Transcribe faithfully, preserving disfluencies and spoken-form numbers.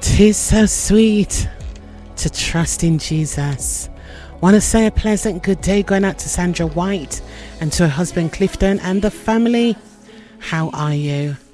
'Tis so sweet to trust in Jesus. Want to say a pleasant good day going out to Sandra White and to her husband Clifton and the family. How are you?